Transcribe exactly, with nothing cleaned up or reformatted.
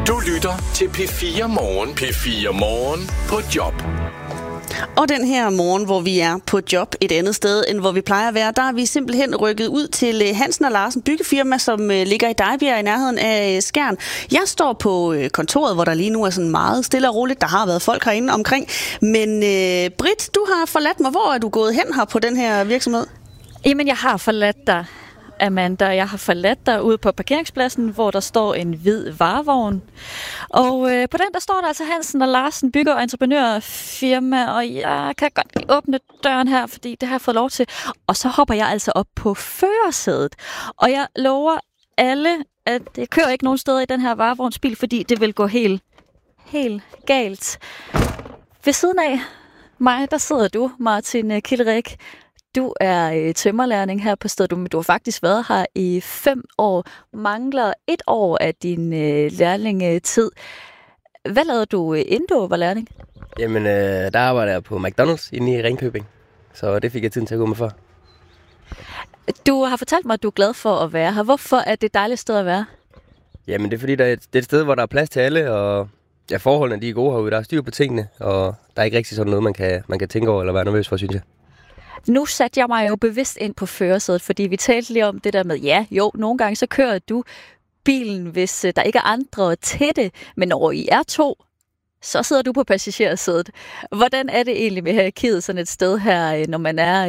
Du lytter til P fire Morgen. P fire Morgen på job. Og den her morgen, hvor vi er på job et andet sted, end hvor vi plejer at være, der er vi simpelthen rykket ud til Hansen og Larsen byggefirma, som ligger i Dejbjerg i nærheden af Skjern. Jeg står på kontoret, hvor der lige nu er sådan meget stille og roligt. Der har været folk herinde omkring. Men øh, Britt, du har forladt mig. Hvor er du gået hen her på den her virksomhed? Jamen, jeg har forladt dig, Amanda. Jeg har forladt dig ude på parkeringspladsen, hvor der står en hvid varevogn. Og øh, på den, der står der altså Hansen og Larsen bygge- og entreprenørfirma, og jeg kan godt lige åbne døren her, fordi det har jeg fået lov til. Og så hopper jeg altså op på førersædet. Og jeg lover alle, at det kører ikke nogen steder i den her varevognsbil, fordi det vil gå helt, helt galt. Ved siden af mig, der sidder du, Martin Kilderik. Du er øh, tømmerlærling her på stedet. Du, du har faktisk været her i fem år. Mangler et år af din øh, lærlingetid. Hvad lavede du, øh, inden du var lærling? Jamen, øh, der arbejder jeg på McDonald's inde i Ringkøbing. Så det fik jeg tiden til at gå med for. Du har fortalt mig, at du er glad for at være her. Hvorfor er det et dejligt sted at være? Jamen, det er fordi, der er et, det er et sted, hvor der er plads til alle, og ja, forholdene de er gode herude. Der er styr på tingene, og der er ikke rigtig sådan noget, man kan, man kan tænke over eller være nervøs for, synes jeg. Nu satte jeg mig jo bevidst ind på førersædet, fordi vi talte lige om det der med, ja, jo, nogle gange så kører du bilen, hvis der ikke er andre til det, men når I er to, så sidder du på passagersædet. Hvordan er det egentlig med hierarkiet sådan et sted her, når man er